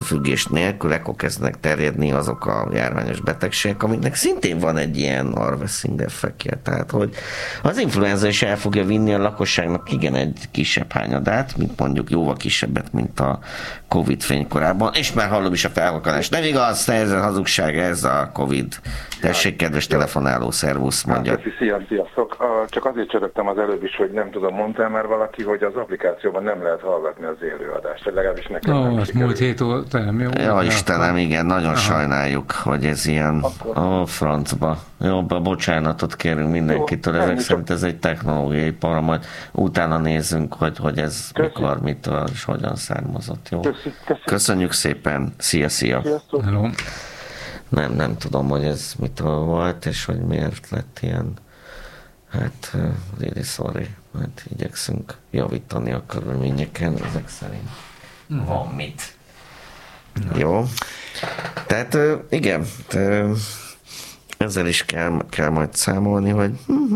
összefüggés nélkül ekkor kezdenek terjedni azok a járványos betegségek, amiknek szintén van egy ilyen harvesting effektje. Tehát, hogy az influenza is el fogja vinni a lakosságnak igen egy kisebb hányadát, mint mondjuk jóval kisebbet, mint a Covid fénykorában, és már hallom is a felhakalást. Nem igaz, ez a hazugság, ez a Covid. Tessék, kedves telefonáló, szervusz, mondja. Sziasztok. Csak azért csörögtem az előbb is, hogy nem tudom, mondta már valaki, hogy az applikációban nem lehet hallgatni az élőadást, vagy legalábbis nekem nem azt múlt hét óta nem jó. Ja, Istenem, igen, nagyon sajnáljuk, hogy ez ilyen, francba. Jó, bocsánatot kérünk mindenkitől, ezek szerint ez egy technológiai para, majd utána nézzünk, hogy ez mikor, mitől és hogyan származott. Jó. Köszönjük szépen, szia. Hello. Nem tudom, hogy ez mitől volt, és hogy miért lett ilyen, hát really sorry, hát igyekszünk javítani a körülményeken, ezek szerint van mit. Jó. Tehát igen, ezzel is kell majd számolni, hogy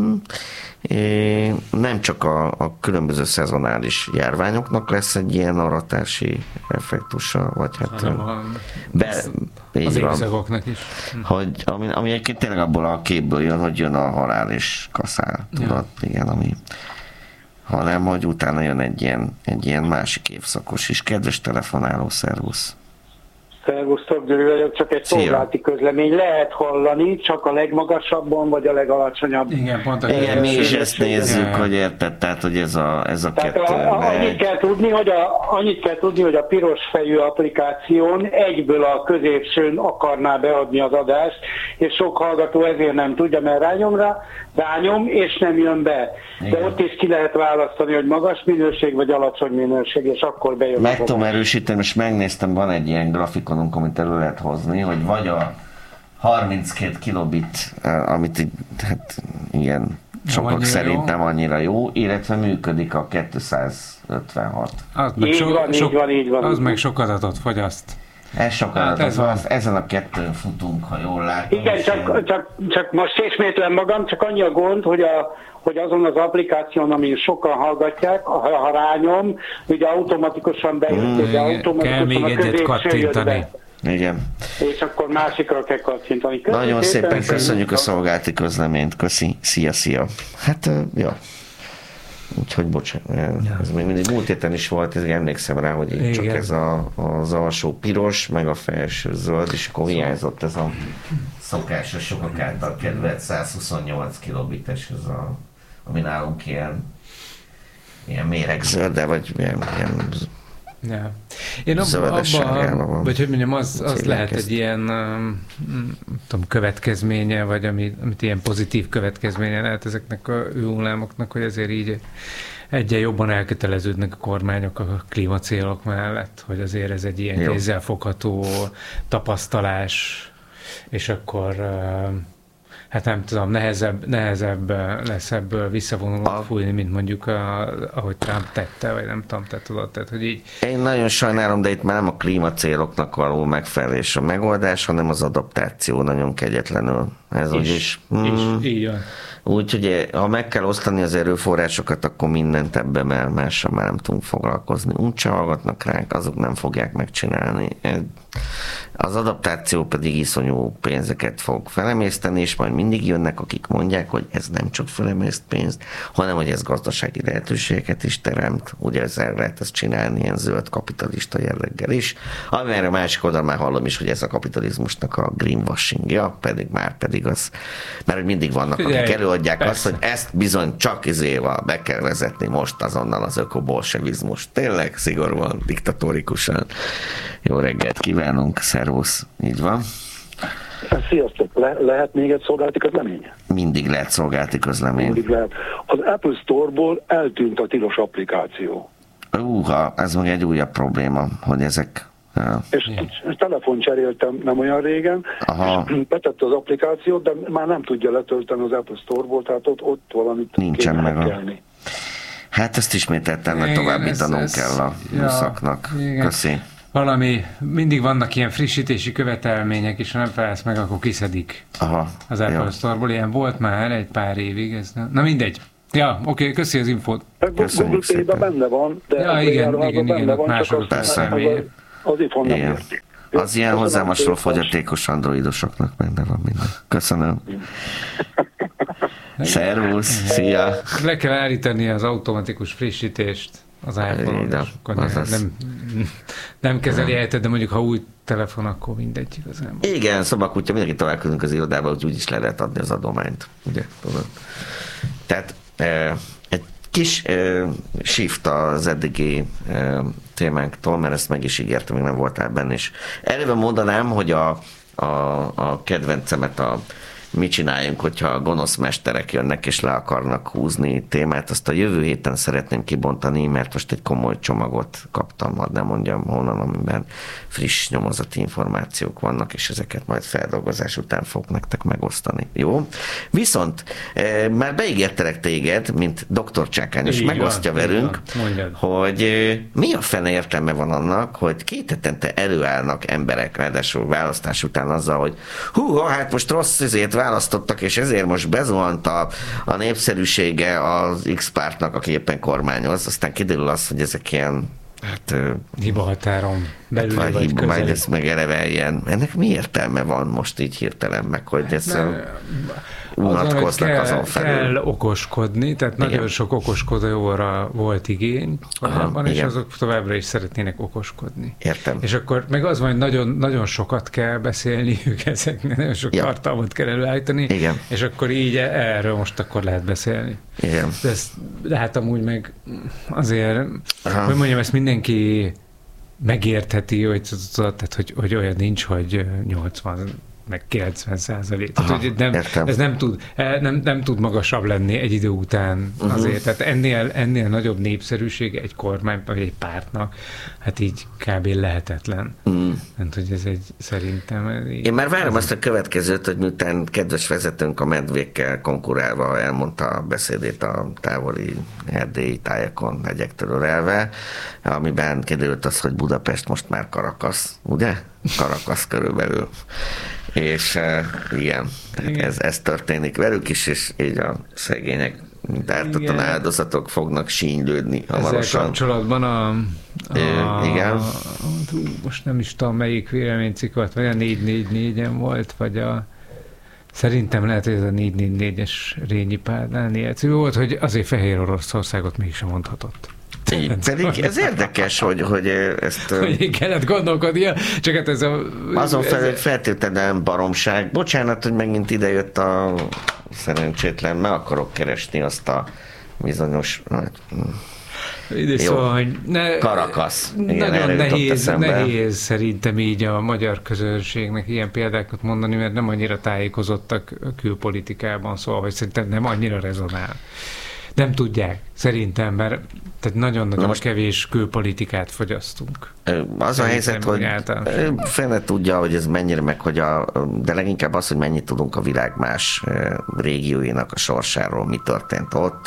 nem csak a különböző szezonális járványoknak lesz egy ilyen aratási effektusa, vagy hát az évszakoknak is. Hogy, ami egyébként tényleg abból a képből jön, hogy jön a halál és kaszál, tudod, igen, hanem, hogy utána jön egy ilyen másik évszakos is. Kedves telefonáló, szervusz! Szervusztok, Gyuri vagyok, csak egy szolgálati közlemény. Lehet hallani, csak a legmagasabban, vagy a legalacsonyabb. Igen, igen, mi is ezt nézzük, hogy érted, tehát, hogy ez a kettő. Annyit kell tudni, hogy a piros fejű applikáción egyből a középsőn akarná beadni az adást, és sok hallgató ezért nem tudja, mert rányom, és nem jön be. De igen. Ott is ki lehet választani, hogy magas minőség, vagy alacsony minőség, és akkor bejön. Meg tudom erősíteni, most megnéztem, van egy ilyen grafikonunk, amit elő lehet hozni, hogy vagy a 32 kilobit, amit hát igen, sokak szerint jó. Nem annyira jó, illetve működik a 256. Így van. Az meg sok adatot fogyaszt. Ez sok adatot, ezen a kettőn futunk, ha jól látom. Igen, csak most ismétlem magam, csak annyi a gond, hogy azon az applikáción, amin sokan hallgatják, ha rányom, ugye automatikusan bejön, de automatikusan a középső jött be. Igen. És akkor másikra kell kattintani. Nagyon szépen köszönjük a szolgálati közleményt. Köszi. Szia. Hát, ja. Úgyhogy bocsánat, ez még mindig múlt héten is volt, emlékszem rá, hogy így csak ez az alsó piros, meg a felső zöld, és akkor hiányzott ez a szokásos, sokak által kedvelt 128 kilobites, ami nálunk ilyen méregzöld, de vagy ilyen ja. Én abban, vagy hogy mondjam, az lehet egy ilyen következménye, vagy amit ilyen pozitív következménye lehet ezeknek a hullámoknak, hogy ezért így egyen jobban elköteleződnek a kormányok a klímacélok mellett, hogy azért ez egy ilyen kézzelfogható tapasztalás, és akkor hát nem tudom, nehezebb lesz ebből visszavonulót fújni, mint mondjuk ahogy Trump tette, vagy nem tudom, te tudod, tehát hogy így. Én nagyon sajnálom, de itt már nem a klímacéloknak való megfelelés a megoldás, hanem az adaptáció nagyon kegyetlenül. Ez úgyis. Így van. Úgyhogy ha meg kell osztani az erőforrásokat, akkor mindent ebben, mert mással már nem tudunk foglalkozni. Úgyse hallgatnak ránk, azok nem fogják megcsinálni. Az adaptáció pedig iszonyú pénzeket fog felemészteni, és majd mindig jönnek, akik mondják, hogy ez nem csak felemészt pénzt, hanem hogy ez gazdasági lehetőségeket is teremt. Ugye ezzel lehet ezt csinálni ilyen zöld kapitalista jelleggel is. Amire a másik oldal már hallom is, hogy ez a kapitalizmusnak a greenwashingja, pedig az, mert hogy mindig vannak, akik előadják azt, hogy ezt bizony csak izéval be kell vezetni most azonnal az ökobolsevizmus. Tényleg szigorúan, diktatórikusan. Jó reggelt kívánunk, szervusz, így van. Sziasztok, lehet még egy szolgálati közlemény? Mindig lehet szolgálati közlemény. Mindig lehet. Az Apple Store-ból eltűnt a tilos applikáció. Ez meg egy újabb probléma, hogy ezek... És telefon cseréltem nem olyan régen, és betette az applikációt, de már nem tudja letölteni az Apple Store-ból, tehát ott valamit nincsen meg Hát ezt ismételten, hogy továbbítanunk kell a műszaknak. Köszi. Valami, mindig vannak ilyen frissítési követelmények, és ha nem felelsz meg, akkor kiszedik az Apple Store-ból. Ilyen volt már egy pár évig. Na mindegy. Ja, oké, köszi az infót. Google Pay-ben benne van, de igen, benne van, mások csak Az iPhone nem érti. Az ilyen hozzám hasonló fogyatékos androidosoknak benne van minden. Köszönöm. Szervusz, szia! Le kell állítani az automatikus frissítést az iPhone-on, nem kezeli helyetted, de mondjuk ha új telefon, akkor mindegy igazán. Igen, szobakutya, mindenki találkozunk az irodában, hogy úgyis le lehet adni az adományt. Ugye, tudod? Tehát egy kis shift az eddigi témánktól, mert ezt meg is ígértem, még nem voltál benne, és előbb mondanám, hogy a kedvencemet mit csináljunk, hogyha a gonosz mesterek jönnek és le akarnak húzni témát, azt a jövő héten szeretném kibontani, mert most egy komoly csomagot kaptam, hadd nem mondjam honnan, amiben friss nyomozati információk vannak, és ezeket majd feldolgozás után fogok nektek megosztani. Jó? Viszont már beígértelek téged, mint Dr. Csákány, és megosztja velünk, hogy mi a fene értelme van annak, hogy 2 hetente előállnak emberek, ráadásul választás után azzal, hogy hát most rossz ezért választottak, és ezért most bezuhant a népszerűsége az X-pártnak, aki éppen kormányoz. Aztán kiderül az, hogy ezek ilyen hibahatáron belül vagy közeli. Majd ez meg eleve ilyen. Ennek mi értelme van most így hirtelen meg, hogy ez unatkoznak azon felül? Kell okoskodni, tehát igen. Nagyon sok okoskodóra volt igény korábban, és azok továbbra is szeretnének okoskodni. Értem. És akkor meg az van, hogy nagyon, nagyon sokat kell beszélniük ezeknek, nagyon sok tartalmat kell előállítani, igen. És akkor így erről most akkor lehet beszélni. Igen. De hát amúgy meg azért, hogy mondjam, ezt mindenki megértheti, hogy olyan nincs, hogy 80 meg 90%. Ez nem tud magasabb lenni egy idő után azért. Tehát ennél nagyobb népszerűség egy kormány, vagy egy pártnak, hát így kb. Lehetetlen. Hát, hogy ez szerintem... Én már várom azt a következőt, hogy miután kedves vezetőnk a medvékkel konkurálva elmondta a beszédét a távoli erdélyi tájakon, hegyektől ölelve, amiben kiderült az, hogy Budapest most már Caracas, ugye? Caracas körülbelül. És igen, ez történik velük is, és így a szegények, mint ártatlan áldozatok fognak sínylődni hamarosan. Ezzel kapcsolatban igen. Most nem is tudom, melyik véleménycikk volt, vagy a 444-en volt, vagy szerintem lehet, hogy ez a 444-es Rényi Pálnál volt, hogy azért Fehér Oroszországot mégsem mondhatott. Pedig ez érdekes, hogy ezt... Hogy kellett gondolkodnia, csak hát ez a... Azon feltétlenül baromság. Bocsánat, hogy megint idejött a szerencsétlen, meg akarok keresni azt a bizonyos... Szóval, hogy Caracas. Nagyon nehéz szerintem így a magyar közönségnek ilyen példákat mondani, mert nem annyira tájékozottak külpolitikában, szóval, hogy szerintem nem annyira rezonál. Nem tudják, szerintem, mert tehát nagyon-nagyon kevés külpolitikát fogyasztunk. Az a helyzet, hogy fene tudja, hogy ez mennyire meg, hogy de leginkább az, hogy mennyit tudunk a világ más régióinak a sorsáról, mi történt ott.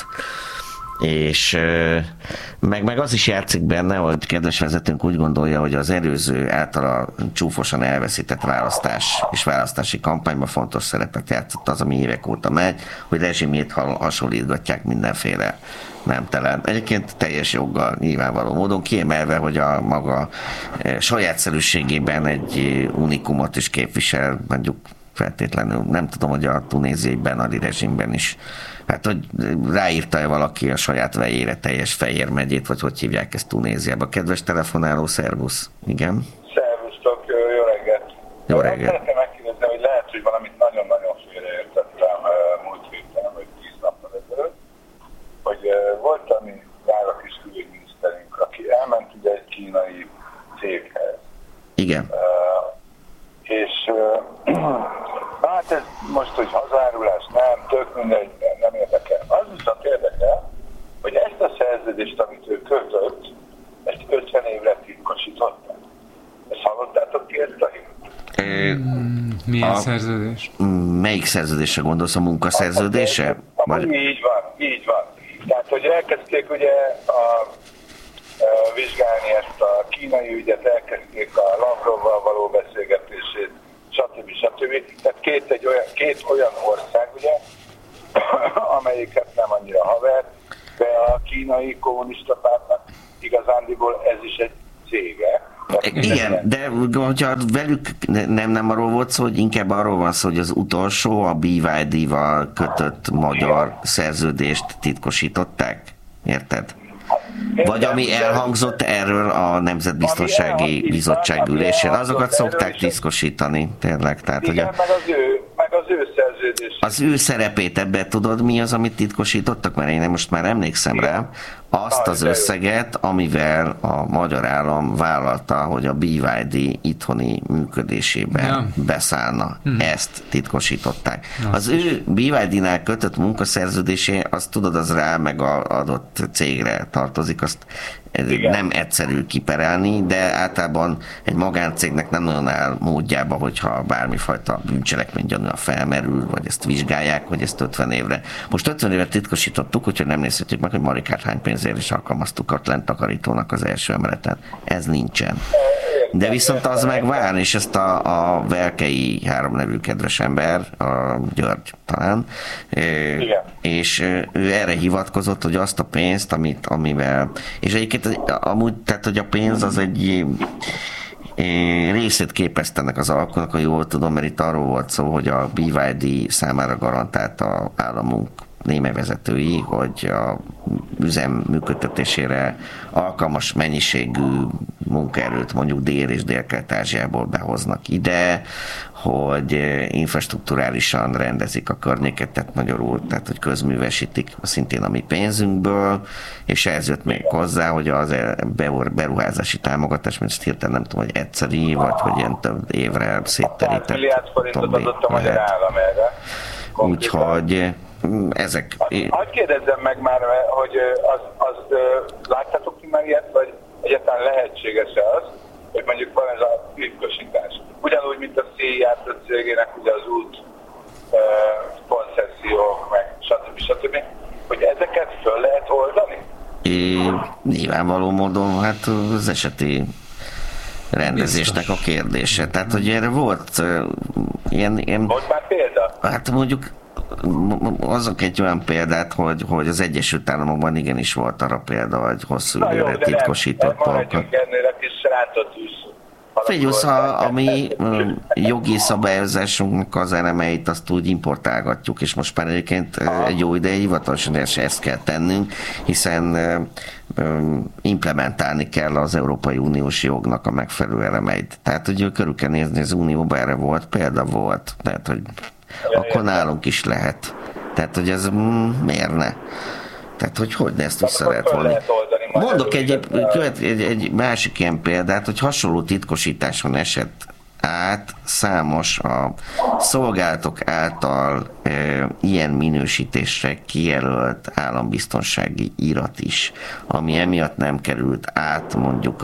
És meg az is játszik benne, hogy kedves vezetőnk úgy gondolja, hogy az előző általa csúfosan elveszített választás és választási kampányban fontos szerepet játszott az, ami évek óta megy, hogy rezsimjét hasonlítgatják mindenféle nemtelen. Egyébként teljes joggal, nyilvánvaló módon kiemelve, hogy a maga sajátszerűségében egy unikumot is képvisel, mondjuk feltétlenül, nem tudom, hogy a tunéziai Ben Ali rezsimben is. Hát, hogy ráírta-e valaki a saját vejére teljes Fejér megyét, vagy hogy hívják ezt Tunéziába. Kedves telefonáló, szervusz. Igen? Szervusztok, jó reggelt. Jó reggelt. Szeretném megkérdezni, hogy lehet, hogy valamit nagyon-nagyon félreértettem múlt héten, vagy 10 nappal ezelőtt, hogy volt a mi drága kis külügyminiszterünk, aki elment ide egy kínai céghez. Igen. És hát ez most, hogy hazárulás, nem, tök mindegy, nem érdekel. Az viszont érdekel, hogy ezt a szerződést, amit ő kötött, ezt 50 évre titkosították. Ezt hallottátok ki ezt a hírt? Milyen szerződés? Melyik szerződésre gondolsz, a munkaszerződése? Így van. Tehát, hogy elkezdték ugye vizsgálni ezt a kínai ügyet, elkezdték a Lavrovval való beszélgetését, stb. Tehát két olyan ország, ugye, amelyiket nem annyira haver, de a kínai kommunista pártnak igazándiból ez is egy cége. Tehát Igen, de hogyha velük nem arról volt szó, hogy inkább arról van szó, hogy az utolsó, a BYD-val kötött magyar szerződést titkosították, érted? Vagy ami elhangzott erről a Nemzetbiztonsági Bizottság ülésén, azokat szokták titkosítani, tényleg. Tehát, igen, meg az ő szerződés. Az ő szerepét ebben tudod, mi az, amit titkosítottak? Mert én most már emlékszem rá, azt az összeget, amivel a magyar állam vállalta, hogy a BYD itthoni működésében beszállna. Ezt titkosították. Az ő BYD-nál kötött munkaszerződésé, azt tudod, az rá meg a adott cégre tartozik, azt nem egyszerű kiperelni, de általában egy magáncégnek nem nagyon áll módjába, hogyha bármifajta bűncselekmény gyanúja felmerül, vagy ezt vizsgálják, hogy ezt 50 évre. Most 50 évre titkosítottuk, úgyhogy nem nézhetjük meg, hogy Marikát hány pénzért is alkalmaztuk a lent takarítónak az első emeleten. Ez nincsen. De viszont az megvár, és ezt a Velkei 3 nevű kedves ember, a György talán, és ő erre hivatkozott, hogy azt a pénzt, amivel, és egyébként amúgy, tehát, hogy a pénz az egy részét képezte ennek az alapnak, ha jól tudom, mert itt arról volt szó, hogy a BYD számára garantálta államunk néme vezetői, hogy a üzem működtetésére alkalmas mennyiségű munkaerőt mondjuk Dél- és Dél-Kelet-Ázsiából behoznak ide, hogy infrastrukturálisan rendezik a környéket, tehát magyarul, tehát hogy közművesítik szintén a mi pénzünkből, és ehhez jött még hozzá, hogy az beruházási támogatás, mert ezt hirtelen nem tudom, hogy egyszeri, vagy hogy ilyen több évre szétterített. 100 milliárd forintot adott a magyar állam erre. Úgyhogy ezek... Hadd kérdezzem meg már, hogy azt láttátok ti már ilyet, vagy egyáltalán lehetséges-e az, hogy mondjuk van ez a titkosítás. Ugyanúgy, mint a széljártó cégének ugye az út koncessziók, meg stb. Hogy ezeket föl lehet oldani? Nyilvánvaló módon, hát az eseti rendezésnek a kérdése. Tehát, hogy erre volt ilyen... Volt már példa? Hát mondjuk azok egy olyan példát, hogy az Egyesült Államokban igenis volt arra példa, hogy hosszú időre titkosított dolgokat. Figyelsz, a mi jogi szabályozásunknak az elemeit azt úgy importálgatjuk, és most már egyébként egy jó ideje hivatalosan ezt kell tennünk, hiszen implementálni kell az Európai Uniós jognak a megfelelő elemeit. Tehát, hogy körül kell nézni, az Unióban erre példa volt. Tehát, hogy akkor nálunk is lehet. Tehát, hogy ez miért ne? Tehát, hogy ne ezt vissza lehet volni. Mondok egy másik ilyen példát, hogy hasonló titkosításon esett át számos a szolgálatok által ilyen minősítésre kijelölt állambiztonsági irat is, ami emiatt nem került át mondjuk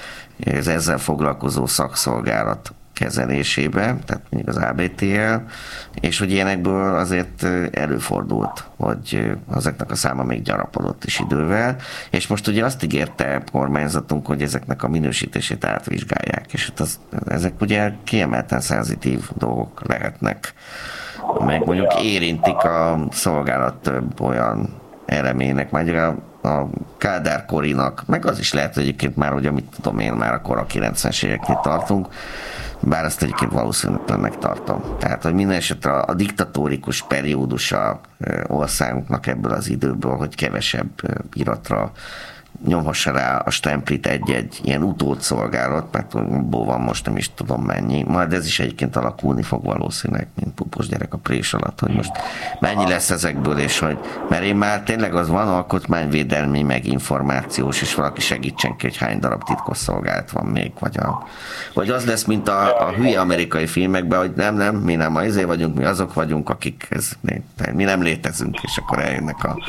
az ezzel foglalkozó szakszolgálat kezelésébe, tehát mondjuk az ABTL, és hogy ilyenekből azért előfordult, hogy ezeknek a száma még gyarapodott is idővel, és most ugye azt ígérte a kormányzatunk, hogy ezeknek a minősítését átvizsgálják, és ezek ugye kiemelten szenzitív dolgok lehetnek, meg mondjuk érintik a szolgálat több olyan elemének, majd a Kádár korinak, meg az is lehet, hogy egyébként már, hogy amit tudom én, már akkor a 90-es éveknél tartunk, bár azt egyébként valószínűtlennek tartom. Tehát, hogy minden esetre a diktatórikus periódusa országunknak ebből az időből, hogy kevesebb iratra nyomhassa rá a stemplit egy ilyen utódszolgálat, mert abból van most nem is tudom mennyi. Majd ez is egyébként alakulni fog valószínűleg, mint pupos gyerek a prés alatt, hogy most mennyi lesz ezekből, és hogy, mert én már tényleg az van alkotmányvédelmi, meg információs, és valaki segítsen ki, hogy hány darab titkosszolgálat van még, vagy az lesz, mint a hülye amerikai filmekben, hogy nem, mi nem azért vagyunk, mi azok vagyunk, akik mi nem létezünk, és akkor eljönnek a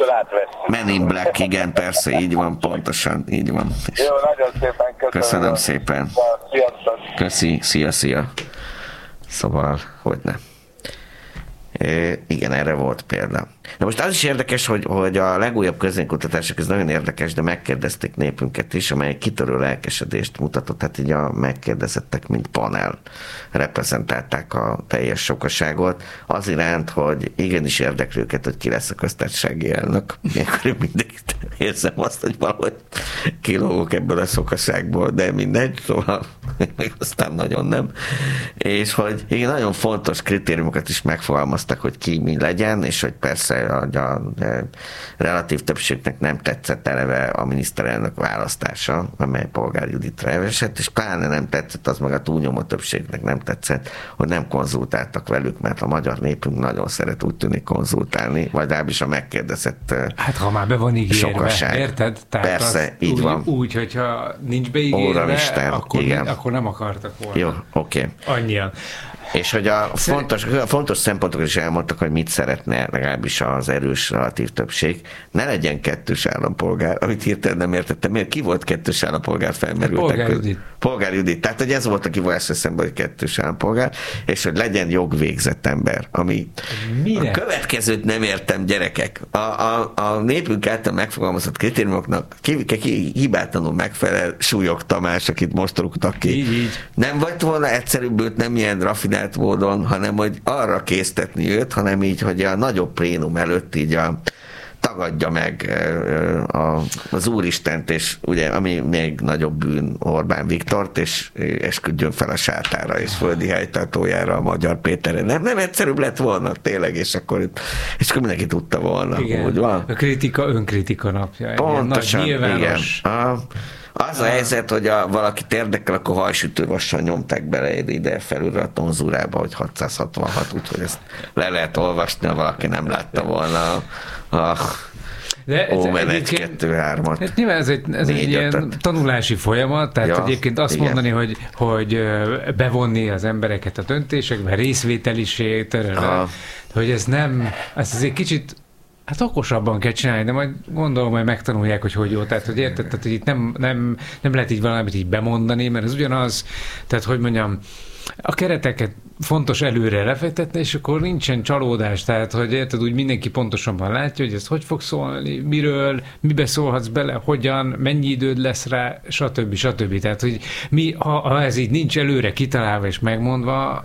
Men in Black, igen, persze, így van, pontosan, így van. Jó, nagyon szépen köszönöm szépen. Köszi, szia. Szóval, hogyne. Igen, erre volt példa. Na most az is érdekes, hogy a legújabb közvéleménykutatások, ez nagyon érdekes, de megkérdezték népünket is, amely kitörő lelkesedést mutatott, tehát így a megkérdezettek, mint panel reprezentálták a teljes sokaságot, az iránt, hogy igenis érdekli őket, hogy ki lesz a köztársasági elnök. Ilyenkor mindig érzem azt, hogy valahogy kilógok ebből a sokaságból, de mindegy, szóval meg aztán nagyon nem. És hogy igen, nagyon fontos kritériumokat is megfogalmaztak, hogy ki mi legyen, és hogy persze a relatív többségnek nem tetszett eleve a miniszterelnök választása, amely Polgár Juditra esett, és pláne nem tetszett, az meg a túlnyomó többségnek nem tetszett, hogy nem konzultáltak velük, mert a magyar népünk nagyon szeret úgy tűnik konzultálni, vagy legalábbis a megkérdezett hát ha már be van ígérve, sokaság. Érted? Tehát persze, így úgy, van. Úgy, hogyha nincs beígérve, Isten, akkor nem akartak volna. Jó, oké. Annyian. És hogy a fontos szempontokat is elmondtak, hogy mit szeretne legalábbis az erős relatív többség. Ne legyen kettős állampolgár, amit hirtelen nem értettem. Miért? Ki volt kettős állampolgár felmerültek? Polgár Judit. Polgár Judit. Tehát, hogy ez volt a kiválás eszembe, hogy kettős állampolgár, és hogy legyen jogvégzett ember, ami mire? A következőt nem értem, gyerekek. A népünk által megfogalmazott kritériumoknak hibátlanul megfelel Súlyog Tamás, akit most rúgtak ki. Így. Nem volt volna egyszerűbb őt nem ilyen rafinált módon, hanem hogy arra késztetni őt, hanem így, hogy a nagyobb plénum előtt így tagadja meg az Úristent, és ugye, ami még nagyobb bűn Orbán Viktort, és esküdjön fel a sátára, és földi helytartójára a Magyar Péterre. Nem egyszerűbb lett volna, tényleg, és akkor mindenki tudta volna. Igen. Úgy van. A kritika önkritika napja. Pontosan, igen. Az a helyzet, hogy valakit érdekel, akkor hajsütővassal nyomták bele ide felülre a tonzúrába, hogy 666, úgyhogy ezt le lehet olvasni, ha valaki nem látta volna a Ómen 1-2-3-at. Hát nyilván ez egy ilyen tanulási folyamat, tehát egyébként azt igen. mondani, hogy bevonni az embereket a döntésekbe, részvételiség, hogy ez azért kicsit hát okosabban kell csinálni, de majd gondolom, hogy megtanulják, hogy jó. Tehát, hogy érted, tehát, hogy itt nem lehet így valamit így bemondani, mert ez ugyanaz, tehát, hogy mondjam, a kereteket fontos előre lefektetni, és akkor nincsen csalódás, tehát, hogy érted, úgy mindenki pontosabban látja, hogy ez hogy fog szólni, miről, mibe szólhatsz bele, hogyan, mennyi időd lesz rá, stb. Tehát, hogy ha ez így nincs előre kitalálva és megmondva,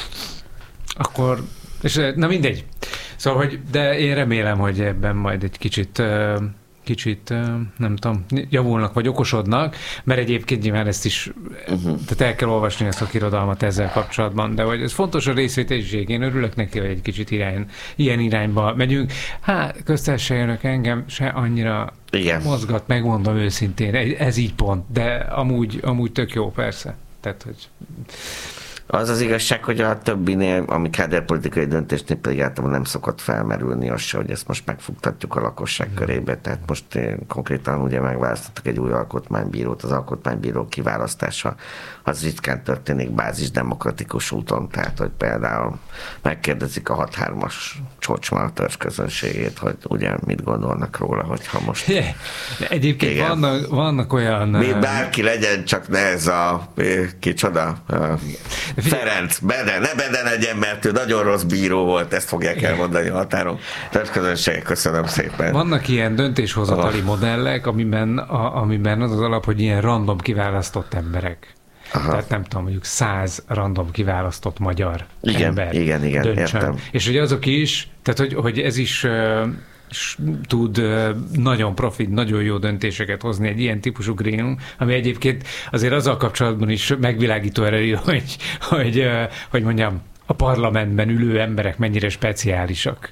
akkor, és na mindegy. Szóval, de én remélem, hogy ebben majd egy kicsit, nem tudom, javulnak, vagy okosodnak, mert egyébként nyilván ezt is, tehát el kell olvasni a szakirodalmat ezzel kapcsolatban, de hogy ez fontos a részvételiség, én örülök neki, hogy egy kicsit ilyen irányba megyünk. Köztársaságnak engem se annyira mozgat, megmondom őszintén, ez így pont, de amúgy tök jó, persze. Tehát, hogy... Az az igazság, hogy a többinél, ami káderpolitikai döntésnél pedig általában nem szokott felmerülni az se, hogy ezt most megfogtatjuk a lakosság körébe. Tehát most konkrétan ugye megválasztottak egy új alkotmánybírót, az alkotmánybíró kiválasztása az ritkán történik bázisdemokratikus úton, tehát hogy például megkérdezik a 6-3-as Csocsma törzsközönségét, hogy ugye mit gondolnak róla, hogyha most... Egyébként vannak olyan... Bárki legyen, csak ne ez a kicsoda... Ferenc, ne Bede legyen, mert ő nagyon rossz bíró volt, ezt fogják elmondani a határon. Törzsközönség, köszönöm szépen. Vannak ilyen döntéshozatali modellek, amiben az alap, hogy ilyen random kiválasztott emberek. Aha. Tehát nem tudom, mondjuk 100 random kiválasztott magyar ember. Igen, döntsön. Értem. És hogy azok is, tehát hogy ez is tud nagyon profit, nagyon jó döntéseket hozni egy ilyen típusú grémium, ami egyébként azért azzal kapcsolatban is megvilágító erejű, hogy mondjam, a parlamentben ülő emberek mennyire speciálisak.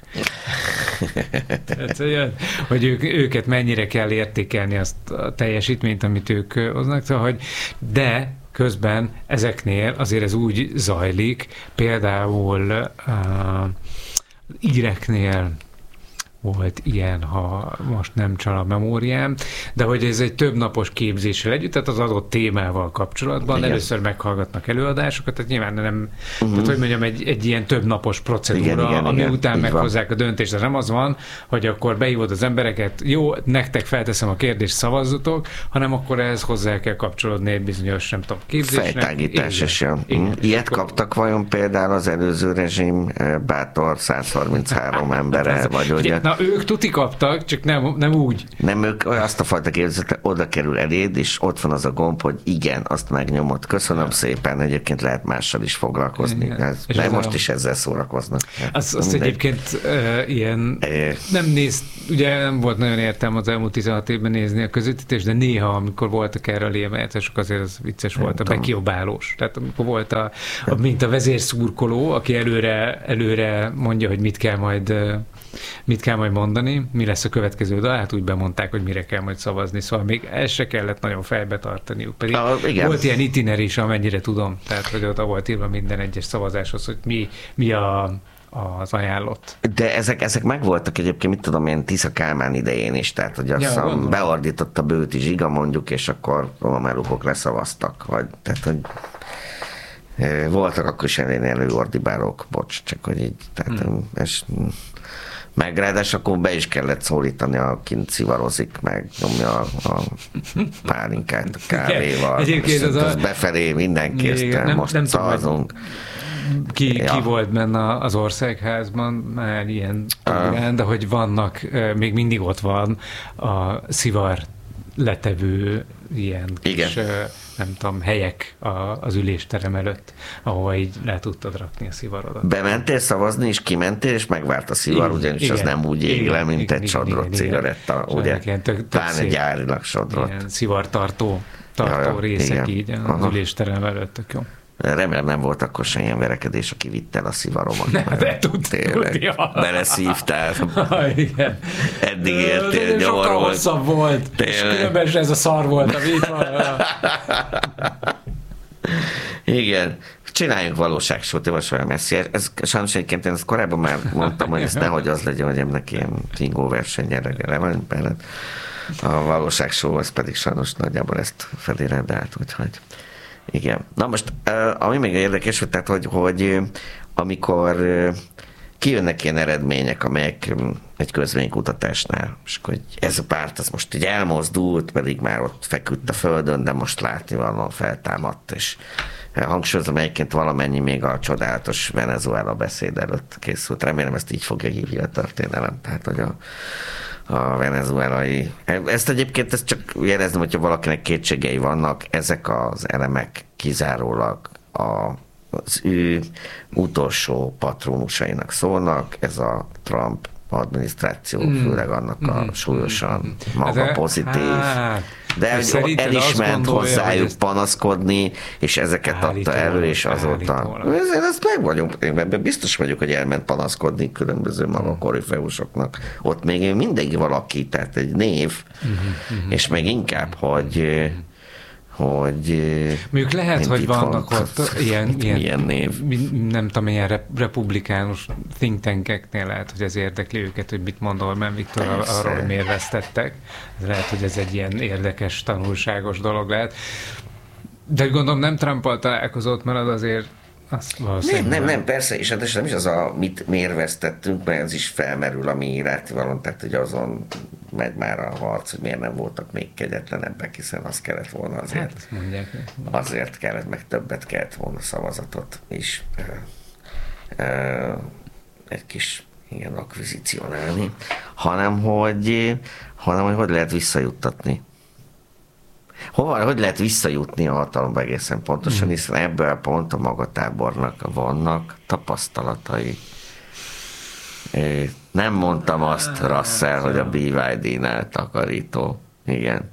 Tehát, hogy őket mennyire kell értékelni azt a teljesítményt, amit ők hoznak, szóval, de közben ezeknél azért ez úgy zajlik, például íreknél, volt ilyen, ha most nem csal a memóriám, de hogy ez egy több napos képzéssel együtt, tehát az adott témával kapcsolatban igen. Először meghallgatnak előadásokat, tehát nyilván nem, tehát hogy mondjam, egy ilyen több napos procedúra, igen, ami után meghozzák a döntést, de nem az van, hogy akkor behívod az embereket, jó, nektek felteszem a kérdést, szavazzatok, hanem akkor ehhez hozzá kell kapcsolódni egy bizonyos, nem tudom, képzésnek. Fejtágítás is jön. Ilyet kaptak vajon például az előző rezsim bátor 133 embere, vagy ugye? Na, ők tuti kaptak, csak nem úgy. Nem, ők azt a fajta képzetet oda kerül eléd, és ott van az a gomb, hogy igen, azt megnyomod. Köszönöm szépen, egyébként lehet mással is foglalkozni. De most is ezzel szórakoznak. Azt egyébként ilyen ugye nem volt nagyon értelme az elmúlt 16 évben nézni a közvetítést, de néha, amikor voltak erre a lémelyetesek, azért az vicces volt, a bekiabálós. Tehát amikor volt mint a vezérszurkoló, aki előre mondja, hogy mit kell majd mondani, mi lesz a következő dal, hát úgy bemondták, hogy mire kell majd szavazni, szóval még ezt se kellett nagyon fejbe tartaniuk, pedig volt ilyen itiner is, amennyire tudom, tehát hogy ott volt írva minden egyes szavazáshoz, hogy mi az ajánlott. De ezek megvoltak egyébként, mit tudom én, Tisza Kálmán idején is, tehát hogy azt beordította Bőti Zsiga mondjuk, és akkor rommelukok leszavaztak, vagy tehát hogy voltak akkor is előordibálók, bocs, csak hogy így, tehát meg ráadásul akkor be is kellett szólítani, akint szivarozik, meg nyomja a pálinkát a kávéval. Egyébként az befelé mindenki ezt most szavazunk. Ki volt benne az országházban, már ilyen de hogy vannak, még mindig ott van a szivar letevő ilyen kis, nem tudom, helyek az ülésterem előtt, ahova így le tudtad rakni a szivarodat. Bementél szavazni, és kimentél, és megvárt a szivar, ugyanis az nem úgy ég le, mint egy sodrott cigaretta, ugye? Pláne gyárilag sodrott. Ilyen szivartartó részek így az ülésterem előtt, tök jó. Remélem nem volt akkor se ilyen verekedés, aki vitt el a szivaromat. De tudja. Beleszívtál. Eddig értél, nyomor volt. Hosszabb volt. És különben ez a szar volt, ami itt van. Igen. Csináljunk valóságsót, javasolja Messzi. Ez sajnos egyébként én ezt korábban már mondtam, hogy ez nehogy az legyen, hogy ennek ilyen fingó versenyre van benned. A valóságsó, az pedig sajnos nagyjából ezt felérendelt, úgyhogy igen. Na most, ami még érdekes, tehát, hogy amikor kijönnek ilyen eredmények, amelyek egy közvénykutatásnál, és hogy ez a párt az most így elmozdult, pedig már ott feküdt a földön, de most látni valóan feltámadt, és hangsúlyozom, egyébként valamennyi még a csodálatos Venezuela beszéd előtt készült. Remélem ezt így fogja hívni a történelem, tehát, hogy a venezuelai. Ezt egyébként ezt csak jelezném, hogyha valakinek kétségei vannak, ezek az elemek kizárólag az ő utolsó patronusainak szólnak, ez a Trump adminisztráció, főleg annak a súlyosan maga pozitív. De hogy elismert hozzájuk panaszkodni, és ezeket adta elő, és azóta. Ezt meg vagyunk, én biztos vagyok, hogy elment panaszkodni különböző maga korifeusoknak. Ott még mindenki valaki, tehát egy név, és még inkább, hogy mondjuk lehet, hogy vannak ott ilyen név. Nem tudom, ilyen republikánus think tankeknél lehet, hogy ez érdekli őket, hogy mit mond Orbán Viktor arról, hogy miért vesztettek. Lehet, hogy ez egy ilyen érdekes, tanulságos dolog lehet. De gondolom nem Trumpal találkozott, mert az azért Nem, persze, és hát nem is az miért vesztettünk, mert ez is felmerül, ami rátivalon, tehát hogy azon megy már a harc, hogy miért nem voltak még kegyetlenebbek, hiszen az kellett volna azért. Azért kellett, meg többet kellett volna szavazatot is egy kis ilyen akvizícionálni, hanem hogy lehet visszajuttatni. Hogy lehet visszajutni a hatalomba egészen pontosan, hiszen ebből pont a maga tábornak vannak tapasztalatai. Nem mondtam azt, Russell, hogy a BYD-nál takarító. Igen.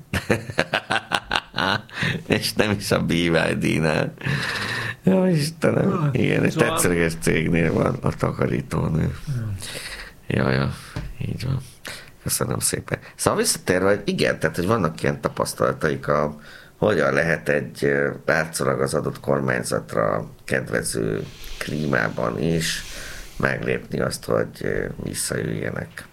És nem is a BYD-nál. Jó, Istenem. Igen, egy tetszőleges cégnél van a takarítónő. Ja, így van. Köszönöm szépen. Szóval visszatérve, hogy igen, tehát hogy vannak ilyen tapasztalataik, hogyan lehet egy látszólag az adott kormányzatra kedvező klímában is meglépni azt, hogy visszajöjjenek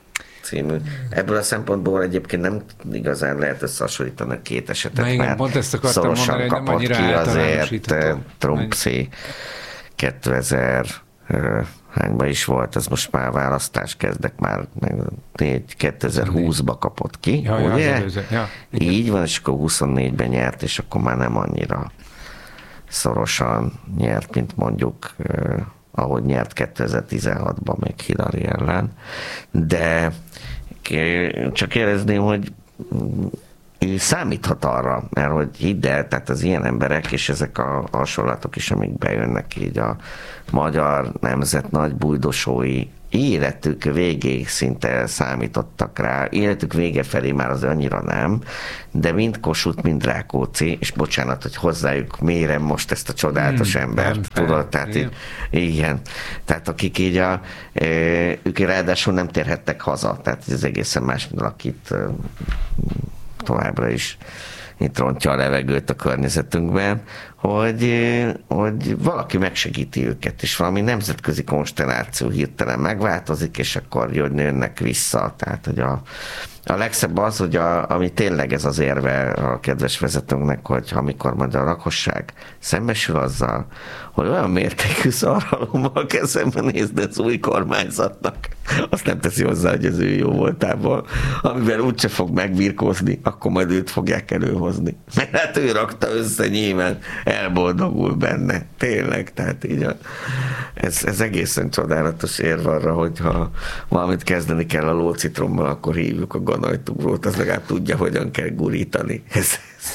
című. Ebből a szempontból egyébként nem igazán lehet összehasonlítani a két esetet, igen, mert pont ezt akartam szorosan mondani, kapott ki azért Trumpszi 2000 hányban is volt, ez most már választás kezdek, már 2020-ba kapott ki, ugye? Így van, és akkor 24-ben nyert, és akkor már nem annyira szorosan nyert, mint mondjuk ahogy nyert 2016-ban még Hillary ellen. De csak érezném, hogy ő számíthat arra, mert hogy hidd el, tehát az ilyen emberek, és ezek a hasonlatok is, amik bejönnek így a magyar nemzet nagy bújdosói, életük végéig szinte számítottak rá, életük vége felé már az annyira nem, de mind Kossuth, mind Rákóczi, és bocsánat, hogy hozzájuk mérem most ezt a csodálatos embert, tudod, tehát így, igen, tehát akik így ők ráadásul nem térhettek haza, tehát ez egészen más, mint akit továbbra is itt rontja a levegőt a környezetünkben, hogy valaki megsegíti őket, és valami nemzetközi konstelláció hirtelen megváltozik, és akkor jönnek vissza. Tehát, hogy a legszebb az, hogy ami tényleg ez az érve a kedves vezetőnknek, hogy amikor majd a lakosság szembesül azzal, hogy olyan mértékű szarhalommal kell szembenézni az új kormányzatnak, azt nem teszi hozzá, hogy az ő jó voltából, amivel úgyse fog megbirkózni, akkor majd őt fogják előhozni. Mert hát ő rakta össze nyilván, elboldogul benne. Tényleg, tehát így ez egészen csodálatos érv arra, hogyha valamit kezdeni kell a lócitrommal, akkor hívjuk a ganajtugrót, az legalább tudja, hogyan kell gurítani. Ez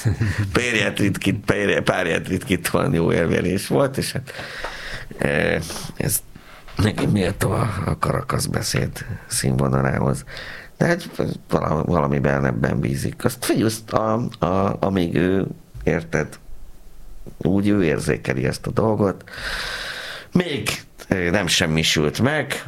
párját ritkítóan jó érvelés volt, és hát ez nekem méltó a Karakasz beszéd színvonalához. De hát valamiben ebben bízik. Azt figyelj, amíg ő, érted, úgy ő érzékeli ezt a dolgot, még nem semmisült meg,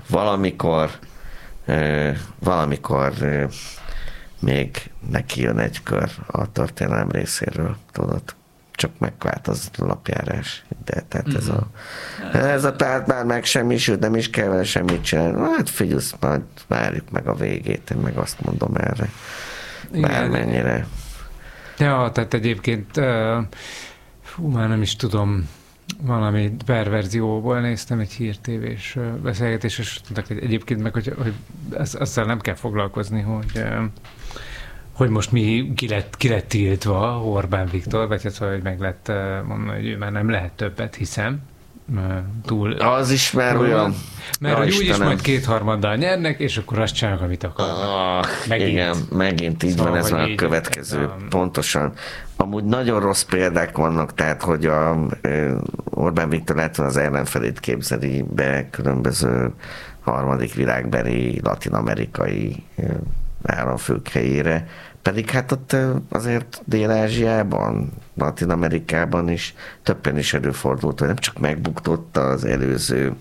valamikor még neki jön egy kör a történelem részéről, tudod, csak megváltozott a lapjárás. De tehát ez a párt már megsemmisült, nem is kell vele semmit csinálni. Hát figyelj, majd várjuk meg a végét, én meg azt mondom erre. Bármennyire. Ja, tehát egyébként már nem is tudom, valami perverzióból néztem egy hírtévés beszélgetés, és mondták, hogy egyébként meg, hogy azzal nem kell foglalkozni, hogy most ki lett tiltva Orbán Viktor, vagy hát, hogy meg lett mondani, hogy ő már nem lehet többet, hiszem. Túl. Az is már olyan. Mert hogy úgyis majd 2/3 nyernek, és akkor azt csinálnak, amit akarnak. Igen, megint így van, ez már a következő. Pontosan. Amúgy nagyon rossz példák vannak, tehát, hogy Orbán Viktor lehet, az ellenfelét képzeli be különböző harmadik világbeli, latin-amerikai államfők helyére, pedig hát ott azért Dél-Ázsiában, Latin-Amerikában is többen is előfordult, hogy nem csak megbuktotta az előző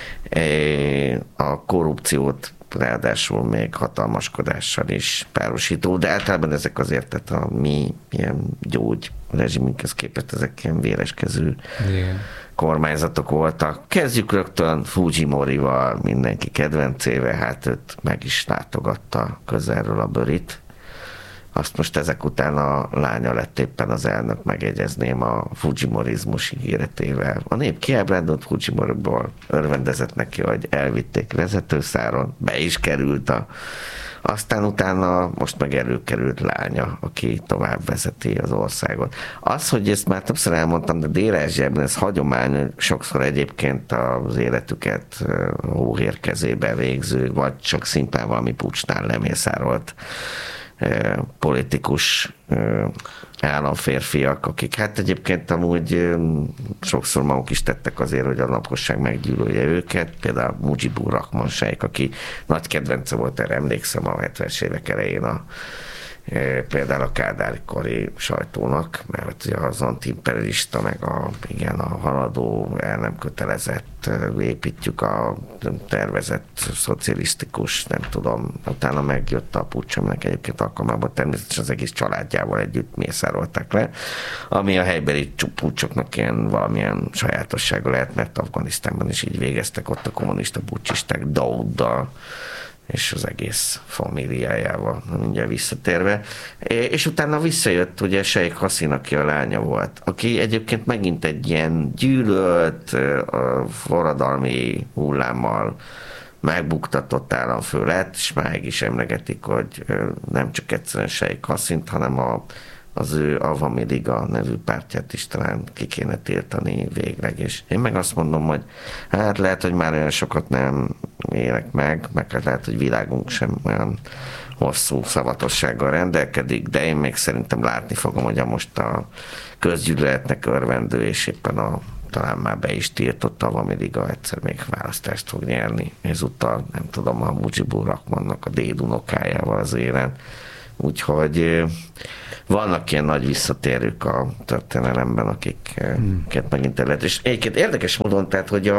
a korrupciót, ráadásul még hatalmaskodással is párosító, de általában ezek azért, tehát a mi ilyen gyógyrezsiminkhez képest ezek ilyen véreskező kormányzatok voltak. Kezdjük rögtön Fujimorival, mindenki kedvencével, hát őt meg is látogatta közelről a bőrit. Azt most ezek után a lánya lett éppen az elnök, megjegyezném, a fujimorizmus ígéretével. A nép kiábrándult Fujimoriból, örvendezett neki, hogy elvitték vezetőszáron, be is került aztán utána most meg előkerült lánya, aki tovább vezeti az országot. Az, hogy ezt már többször elmondtam, de Dél-Ázsiában ez hagyomány, sokszor egyébként az életüket hóhér kezébe végző, vagy csak szimplán valami pucsnál lemészárolt politikus államférfiak, akik hát egyébként amúgy sokszor maguk is tettek azért, hogy a lakosság meggyűlölje őket, például Mujibur Rahman Sheikh, aki nagy kedvence volt, erre emlékszem a 70-es évek elején például a kádári-kori sajtónak, mert ugye az antiimperialista, meg a haladó, el nem kötelezett, építjük a tervezett szocialisztikus, nem tudom, utána megjött a puccs, aminek egyébként alkalmában természetesen az egész családjával együtt mészárolták le, ami a helybeli puccsoknak ilyen valamilyen sajátossága lehet, mert Afganisztánban is így végeztek ott a kommunista puccsisták Dauddal, és az egész famíliájával, mindjárt visszatérve. És utána visszajött ugye Sheikh Hasina, aki a lánya volt, aki egyébként megint egy ilyen gyűlölt, forradalmi hullámmal megbuktatott államfő lett, és máig is emlegetik, hogy nem csak egyszerűen Sheikh Hasint, hanem az ő Awami Liga nevű pártját is talán ki kéne tiltani végleg, és én meg azt mondom, hogy hát lehet, hogy már olyan sokat nem élek meg lehet, hogy világunk sem olyan hosszú szavatossággal rendelkedik, de én még szerintem látni fogom, hogy most a közgyűlöletnek örvendő, és éppen talán már be is tiltott Awami Liga egyszer még választást fog nyerni. Ezúttal nem tudom, a Mujibur Rahmannak a dédunokájával az élen. Úgyhogy vannak ilyen nagy visszatérők a történelemben, akiket megint el lehet. És egyébként érdekes módon, tehát, hogy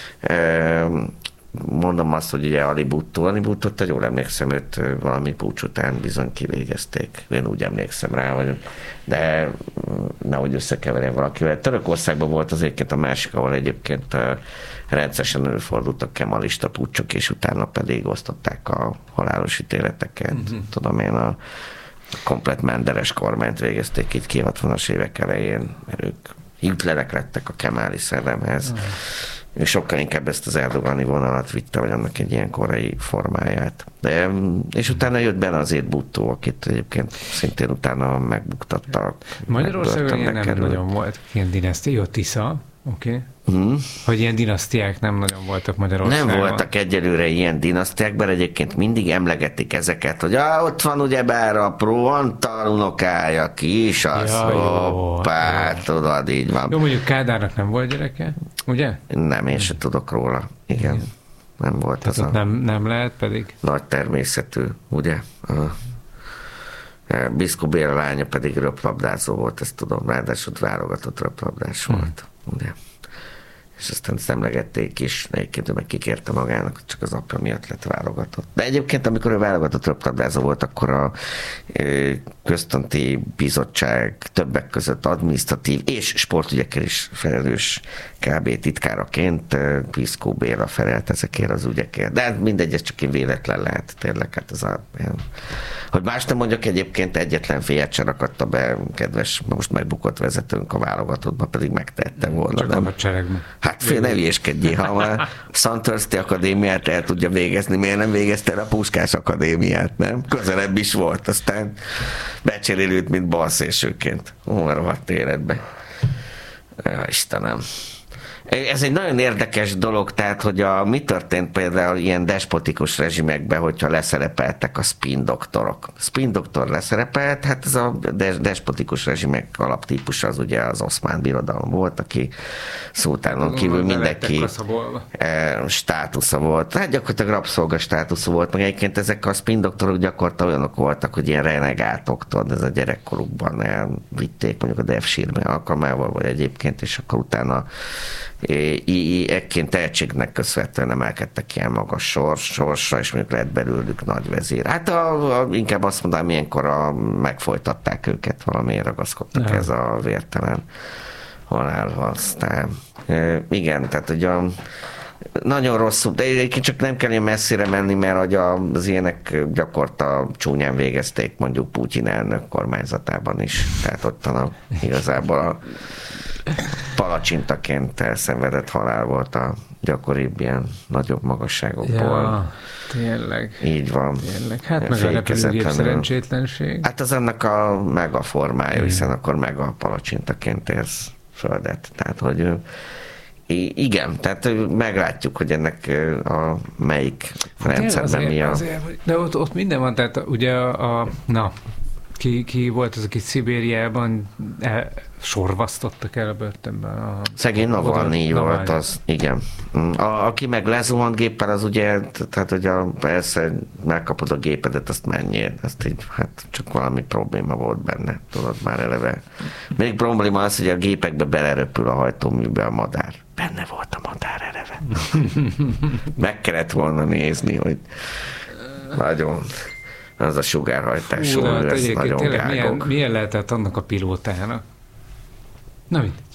mondom azt, hogy ugye Ali Bhuttót, jól emlékszem, őt valami puccs után bizony kivégezték. Én úgy emlékszem rá, de nehogy összekeverjen valakivel. Törökországban volt az egyébként a másik, ahol egyébként rendszeresen előfordultak kemalista puccsok, és utána pedig osztották a halálos ítéleteket. Tudom én, a komplett menderes kormányt végezték itt ki 60-as évek elején, mert ők Hitlerek lettek a kemáli szellemhez. És sokkal inkább ezt az erdogani vonalat vitte, vagy annak egy ilyen korai formáját. És utána jött Benazir Bhutto, akit egyébként szintén utána megbuktattak. Magyarországon ilyen nem nagyon volt ilyen dinasztia, Tisza, oké. Hogy ilyen dinasztiák nem nagyon voltak Magyarországon. Nem voltak egyelőre ilyen dinasztiák, bár egyébként mindig emlegetik ezeket, hogy ott van ugyebár a Pro-Antal unokája, kis az, hoppá, tudod, így van. Jó, mondjuk Kádárnak nem volt gyereke, ugye? Nem, én se tudok róla. Igen. Nem volt. Tehát az nem lehet pedig? Nagy természetű, ugye? Biszkó Béla lánya pedig röplabdázó volt, ezt tudom, ráadásul válogatott röplabdás volt, ugye? És aztán ezt emlegették is, egyébként meg kikérte magának, csak az apja miatt lett válogatott. De egyébként, amikor ő válogatott röplabdázó volt, akkor a központi bizottság többek között adminisztratív és sportügyekkel is felelős kb. Titkáraként Biszkó Béla felelt ezekért az ügyekért. De mindegy, ez csak én véletlen lehet tényleg. Hát ez hogy más nem mondjak, egyébként egyetlen félyet sem rakadta be, kedves, most megbukott vezetőnk a válogatottba, pedig megtehette volna. Csak a hadseregben. Hát fél, ne hülyéskedjél, ha már a Szentörszti Akadémiát el tudja végezni, miért nem végezte el a Puskás Akadémiát, nem? Közelebb is volt, aztán becserélült, mint balszélsőként. Rohadt életbe. Ja, Istenem. Ez egy nagyon érdekes dolog, tehát, hogy mi történt például ilyen despotikus rezsimekben, hogyha leszerepeltek a spin doktorok. A spin doktor leszerepelt, hát ez a despotikus rezsimek alaptípusa az ugye az Oszmán Birodalom volt, aki szultánon kívül mindenki státusza volt. Hát gyakorlatilag rabszolga státusza volt, meg egyébként ezek a spin doktorok gyakorlatilag olyanok voltak, hogy ilyen renegátok, tudod, ez a gyerekkorukban elvitték mondjuk a Devsírme alkalmával, vagy egyébként, és akkor utána ekként tehetségnek köszönhetően emelkedtek ilyen magas sorsra, és mondjuk lett belőlük nagy vezér. Hát inkább azt mondanám, ilyenkor megfojtatták őket, valamiért ragaszkodtak ez a vértelen halálhoz. Igen, tehát ugye nagyon rosszul, de egyébként csak nem kell ilyen messzire menni, mert az ilyenek gyakorta csúnyán végezték mondjuk Putyin elnök kormányzatában is. Tehát ott igazából a palacsintaként elszenvedett halál volt a gyakoribb ilyen nagyobb magasságokból. Ja, tényleg. Így van. Tényleg. Hát meg a repülőgép szerencsétlenség. Hát az annak a megaformája, hiszen akkor meg a palacsintaként érsz földet. Tehát, hogy igen, tehát meglátjuk, hogy ennek a melyik rendszerben mi a... De ott minden van, tehát ugye ki volt az, aki Szibériában sorvasztottak el a börtönben? Szegény Navalnyi volt az, igen. Aki meg lezuhant géppel, az ugye, tehát hogy persze megkapod a gépedet, azt menjél. Azt így, hát csak valami probléma volt benne, tudod már eleve. Még probléma az, hogy a gépekbe beleröpül a hajtóműbe a madár. Benne volt a madár eleve. Meg kellett volna nézni, hogy nagyon... Az a sugárhajtású, ez nagyon gágok. Milyen lehetett annak a pilótának? Na mindegy.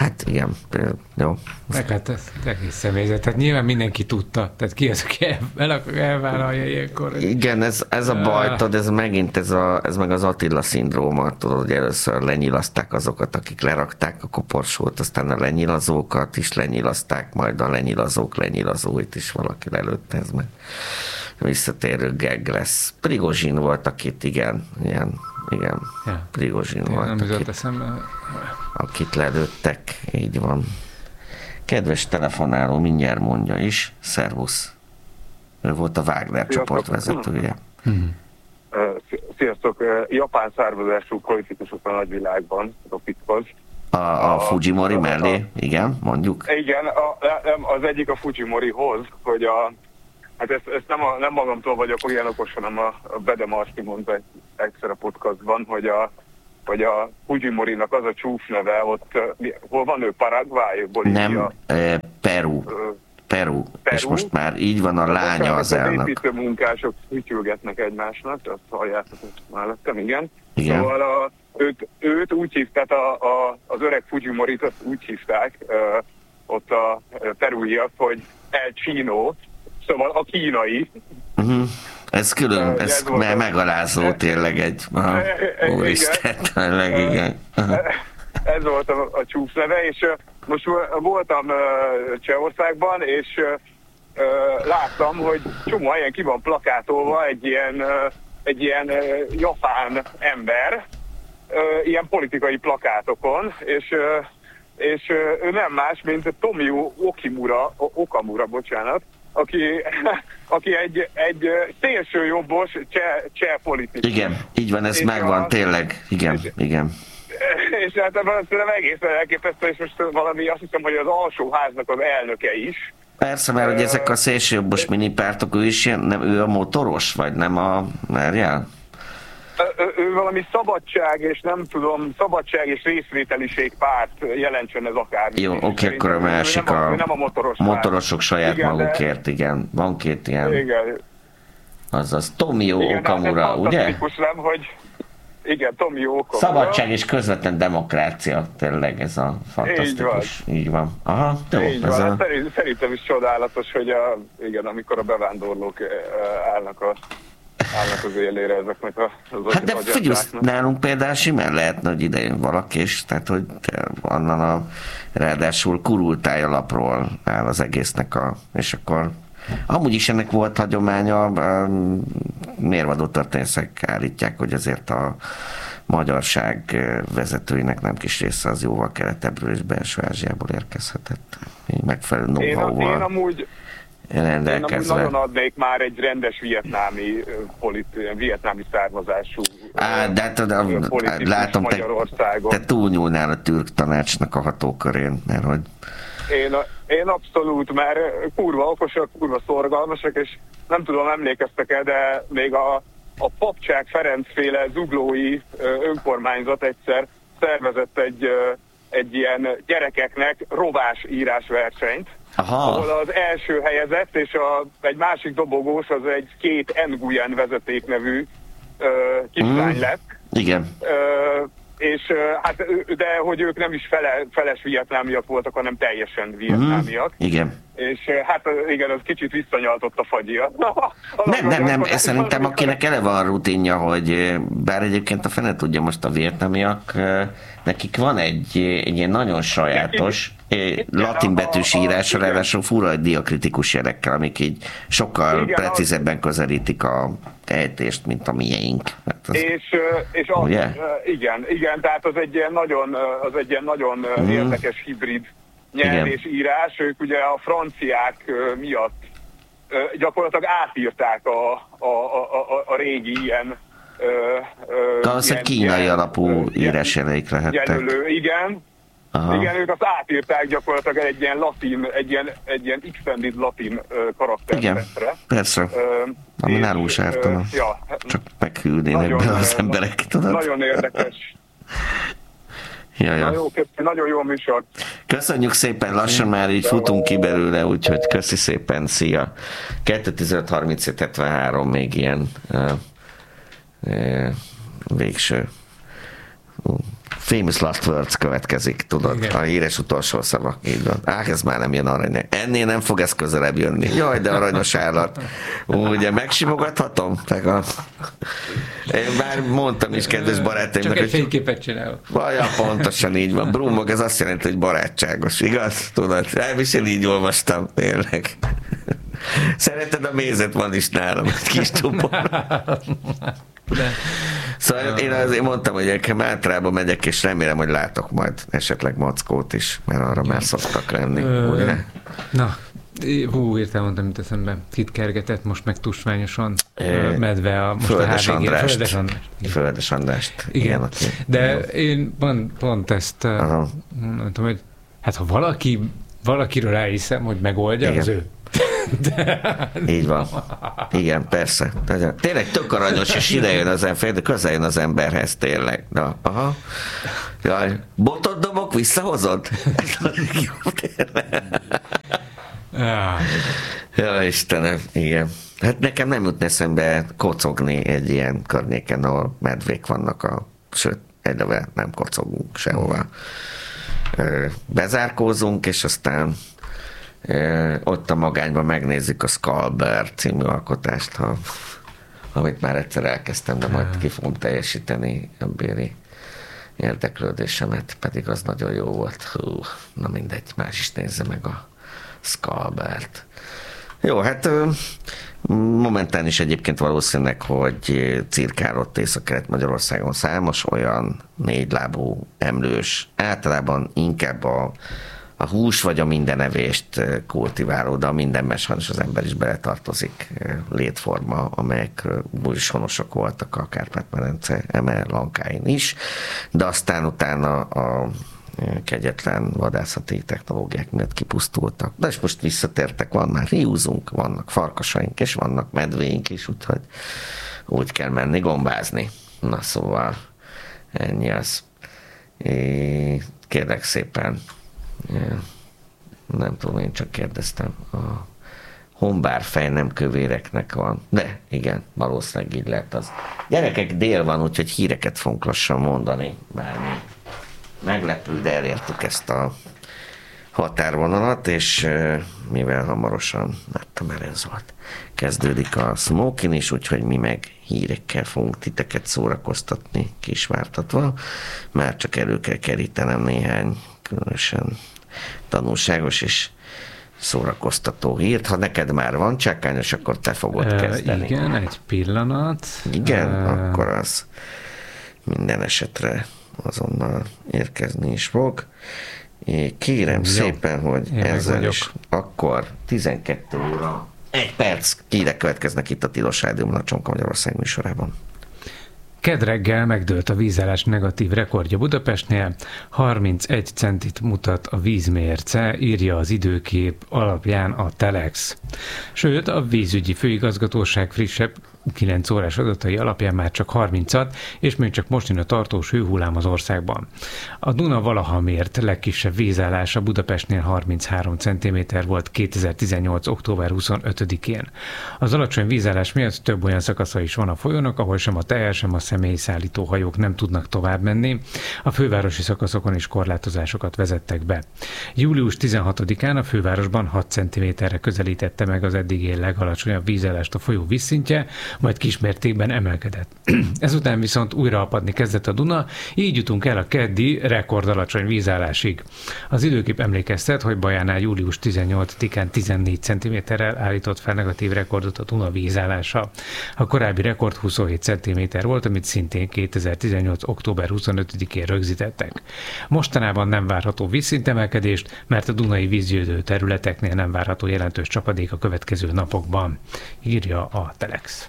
Hát igen, jó. Meg hát ez egész személyzet. Tehát nyilván mindenki tudta. Tehát ki az, aki elvállalja ilyenkor? Igen, ez a baj, tudod, ez megint ez meg az Attila szindróma, tudod, hogy először lenyilazták azokat, akik lerakták a koporsót, aztán a lenyilazókat is lenyilazták, majd a lenyilazók lenyilazóit is valaki lelőtte, ez meg visszatérő gag lesz. Prigozsin volt, akit igen, ja. Prigozsin volt, akit lelőttek, így van. Kedves telefonáló, mindjárt mondja is, szervusz. Ő volt a Wagner csoport vezetője. Sziasztok! Japán származású politikusok a nagyvilágban, rokithoz. A Fujimori mellé, igen, mondjuk. Igen, az egyik a Fujimorihoz, hogy hát ezt nem magamtól vagyok olyan okos, hanem a Bede Marti mondta egyszer a podcastban, hogy a Fujimorinak az a csúfneve, ott hol van ő, Paraguay, Bolívia? Nem, Peru. És most már így van a lánya az elnök. Az építőmunkások hütyülgetnek egymásnak, azt halljátok mellettem, igen. Szóval őt úgy hívták, az öreg Fujimorit azt úgy hívták ott a perúiak, hogy El Chino, szóval a kínai. Ez külön, ez megalázó tényleg egy... Úristen, tényleg, igen. Ez volt a csúcs neve, és most voltam Csehországban, és láttam, hogy csomó helyen ki van plakátolva egy ilyen japán ember, ilyen politikai plakátokon, és ő nem más, mint Tomio Okamura, aki egy szélsőjobbos cseh politikus. Igen, így van, ez megvan, tényleg. Igen. És hát ebben egészen elképesztő, és most valami, azt hiszem, hogy az alsóháznak az elnöke is. Persze, mert hogy ezek a szélsőjobbos minipártok, ő is ilyen, nem, ő a motoros, vagy nem a merjel? Ő valami szabadság és részvételiség párt jelentsen ez akármi. Jó, oké, akkor a másik nem a motorosok saját igen, magukért, igen. Van két ilyen. Igen. Azaz, Tomio Okamura, ugye? Nem, hogy igen, Tomio Okamura. Szabadság és közvetlen demokrácia, tényleg ez a fantasztikus. Így van. Aha, jó. Így van. Szerintem is csodálatos, hogy amikor a bevándorlók állnak az élére ezeknek hát de figyelj, nálunk például simán lehetne, hogy idejön valaki, és tehát, hogy onnan ráadásul kurultája lapról áll az egésznek és akkor amúgy is ennek volt hagyománya, mérvadó történészek állítják, hogy azért a magyarság vezetőinek nem kis része az jóval keletebbről és belső Ázsiából érkezhetett. Így megfelelő know-how-val. Én amúgy nagyon adnék már egy rendes vietnámi származású politikus látom, te túlnyúlnál a türk tanácsnak a hatókörén, mert hogy... Én abszolút, mert kurva okosak, kurva szorgalmasak, és nem tudom, emlékeztek-e, de még a Papcsák Ferencféle zuglói önkormányzat egyszer szervezett egy ilyen gyerekeknek rovás írásversenyt, ahol az első helyezett, és egy másik dobogós az egy 2 Nguyen vezeték nevű kislány lett. Igen. És hát, de hogy ők nem is feles vietnámiak voltak, hanem teljesen vietnámiak. Igen. És hát igen, az kicsit visszanyaltott a fagyja. Nem, szerintem akinek eleve van rutinja, hogy bár egyébként a fene tudja most a vietnámiak, nekik van egy ilyen nagyon sajátos latinbetűs írásra, ráadásul fura diakritikus jelekkel, amik így sokkal precízebben közelítik a ejtést, mint a miénk. Igen, tehát az egy ilyen nagyon érdekes hibrid nyelv és írás. Ők ugye a franciák miatt gyakorlatilag átírták a régi ilyen valószínűleg kínai alapú írásjeleik lehettek. Igen. Aha. Igen, ők azt átírták gyakorlatilag egy ilyen extended latin karakterre. Igen, persze. Ami nálunk sártana. Csak meghűlnének be az emberek, tudod? Nagyon érdekes. Ja. Nagyon jó műsor. Köszönjük szépen, lassan már így futunk ki belőle, úgyhogy köszi szépen, szia. 215-37-73 még ilyen végső famous last words következik, tudod, igen. A híres utolsó szavak, így van. Ez már nem jön arany. Ennél nem fog ez közelebb jönni. Jaj, de aranyos állat. Ugye, megsimogathatom? Én már mondtam is, kedves barátaimnak, csak egy fényképet csinálok. Vajon pontosan így van. Brumog, ez azt jelenti, hogy barátságos, igaz? Tudod, is én így olvastam, tényleg. Szereted a mézet, van is nálam, egy kis csupor. Szóval én azért mondtam, hogy általában megyek, és remélem, hogy látok majd esetleg mackót is, mert arra már szoktak lenni. Ugye? Na, értem mondtam, mint eszembe. Kit kergetett, most meg tusványosan medve a Földes Andrást. Földes Andrást. Igen. De én pont ezt mondtam, hogy hát ha valakiről elhiszem, hogy megoldja, igen. Az ő. Így van. Igen, persze. Tényleg tök aranyos, és ide jön az ember, de közel jön az emberhez, tényleg. Na, aha. Jaj, botot dobok, visszahozod? Ja, Istenem, igen. Hát nekem nem jutna eszembe kocogni egy ilyen környéken, ahol medvék vannak, sőt, egyre nem kocogunk sehova. Bezárkózunk, és aztán ott a magányban megnézzük a Skullbear című alkotást, amit már egyszer elkezdtem, de majd ki fogom teljesíteni a béri érdeklődésemet, pedig az nagyon jó volt. Na mindegy, más is nézze meg a Skullbeart. Jó, hát momentán is egyébként valószínűleg, hogy cirkálott Észak-Kelet-Magyarországon számos olyan négylábú emlős, általában inkább a hús vagy a mindenevést kultiváló, de a mindenben sajnos az ember is beletartozik létforma, amelyek bújshonosok voltak a Kárpát-medence emellankáin is, de aztán utána a kegyetlen vadászati technológiák miatt kipusztultak. De és most visszatértek, van már riúzunk, vannak farkasaink, és vannak medvéink is, úgyhogy úgy kell menni gombázni. Na szóval ennyi az. Kérlek szépen, nem tudom, én csak kérdeztem, a hombárfej nem kövéreknek van, de igen, valószínűleg így lehet az. Gyerekek, dél van, úgyhogy híreket fogunk lassan mondani, bármi meglepő, de elértük ezt a határvonalat, és mivel hamarosan, láttam, ez volt, kezdődik a Smokin is, úgyhogy mi meg hírekkel fogunk titeket szórakoztatni, kisvártatva, már csak elő kell kerítenem néhány különösen tanulságos és szórakoztató hírt. Ha neked már van csákányos, akkor te fogod kezdeni. Igen, egy pillanat. Igen, akkor az minden esetre azonnal érkezni is fog. Kérem jó. Szépen, hogy ezzel is akkor 12 óra 1 perc hírek következnek itt a Tilos Rádióban, a Csonka Magyarország műsorában. Kedd reggel megdőlt a vízállás negatív rekordja Budapestnél, 31 centit mutat a vízmérce, írja az időkép alapján a Telex. Sőt, a vízügyi főigazgatóság frissebb 9 órás adatai alapján már csak 30-at, és még csak most jön a tartós hőhullám az országban. A Duna valaha mért legkisebb vízállása Budapestnél 33 cm volt 2018. október 25-én. Az alacsony vízállás miatt több olyan szakasza is van a folyónak, ahol sem a tehel, sem a személyszállító hajók nem tudnak tovább menni. A fővárosi szakaszokon is korlátozásokat vezettek be. Július 16-án a fővárosban 6 cm-re közelítette meg az eddigi legalacsonyabb vízállást a folyó vízszintje, majd kismértékben emelkedett. Ezután viszont újra apadni kezdett a Duna, így jutunk el a keddi rekordalacsony vízállásig. Az időkép emlékeztet, hogy Bajánál július 18-án 14 cm-rel állított fel negatív rekordot a Duna vízállása. A korábbi rekord 27 cm volt, amit szintén 2018. október 25-én rögzítettek. Mostanában nem várható vízszintemelkedést, mert a dunai vízgyűjtő területeknél nem várható jelentős csapadék a következő napokban, írja a Telex.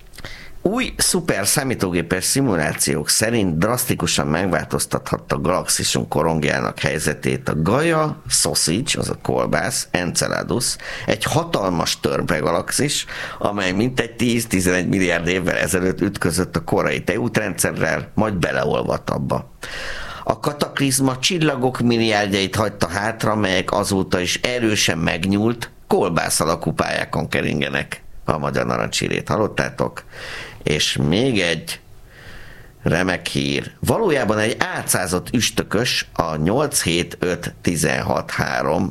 Új szuper számítógépes szimulációk szerint drasztikusan megváltoztathatta galaxisunk korongjának helyzetét a Gaia Sausage, az a kolbász, Enceladus, egy hatalmas törbegalaxis, amely mintegy 10-11 milliárd évvel ezelőtt ütközött a korai tejútrendszerrel, majd beleolvadt abba. A kataklizma csillagok milliárdjait hagyta hátra, melyek azóta is erősen megnyúlt, kolbász alakú pályákon keringenek. A magyar narancsírét hallottátok? És még egy remek hír. Valójában egy átszázott üstökös, a 875163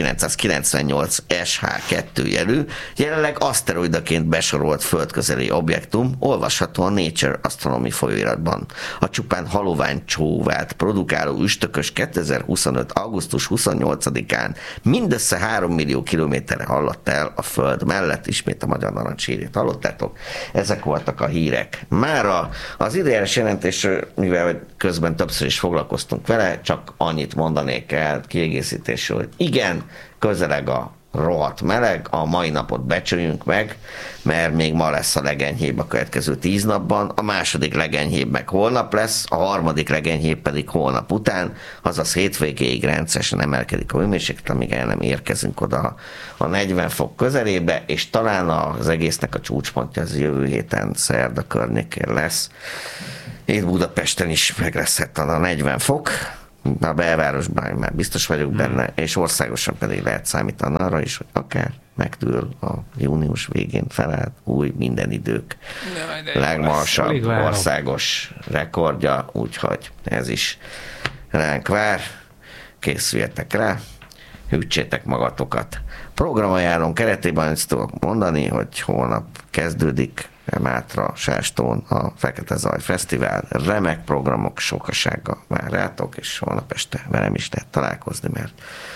1998 SH2 jelű, jelenleg aszteroidaként besorolt földközeli objektum, olvasható a Nature Astronomy folyóiratban. A csupán halománycsóvát produkáló üstökös 2025. augusztus 28-án mindössze 3 millió kilométerre haladt el a Föld mellett, ismét a Magyar Narancshírét hallottátok. Ezek voltak a hírek. Mára az időjárás jelentésről, mivel közben többször is foglalkoztunk vele, csak annyit mondanék el kiegészítésről, hogy igen, közeleg a rohadt meleg, a mai napot becsüljünk meg, mert még ma lesz a legenyhébb a következő 10 napban, a második legenyhébb meg holnap lesz, a harmadik legenyhébb pedig holnap után, azaz hétvégéig rendszeresen emelkedik a hőmérséklet, amíg el nem érkezünk oda a 40 fok közelébe, és talán az egésznek a csúcspontja az jövő héten szerda környékén lesz. Itt Budapesten is meg lesz a 40 fok, a belvárosban már biztos vagyok benne, és országosan pedig lehet számítani arra is, hogy akár megdől a június végén felállt új minden idők legmagasabb országos rekordja, úgyhogy ez is ránk vár, készüljetek rá, hűtsétek magatokat. Programajánlom keretében azt tudok mondani, hogy holnap kezdődik Mátra, Sástón a Fekete Zaj Fesztivál, remek programok sokasága vár rátok, és holnap este velem is lehet találkozni, mert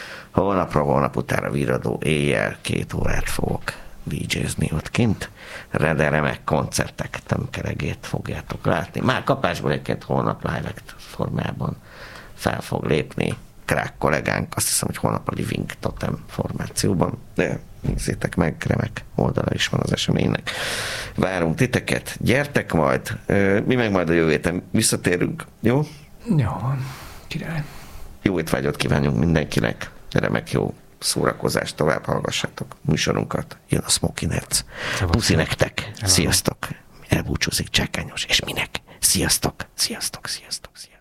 holnap utána viradó éjjel 2 órát fogok DJ-zni ott kint, de remek koncertek, tömkeregét fogjátok látni. Már kapásból egyébként holnap live formában fel fog lépni Krák kollégánk, azt hiszem, hogy holnap a Living Totem formációban, de nézzétek meg, remek oldala is van az eseménynek. Várunk titeket, gyertek majd, mi meg majd a jövő héten visszatérünk, jó? Jó, király. Jó étvágyat kívánjunk mindenkinek, remek jó szórakozást, tovább hallgassátok műsorunkat, jön a Smoky Nerds. Puszi nektek, sziasztok, elbúcsúzik Csákányos, és minek? Sziasztok, sziasztok, sziasztok, sziasztok.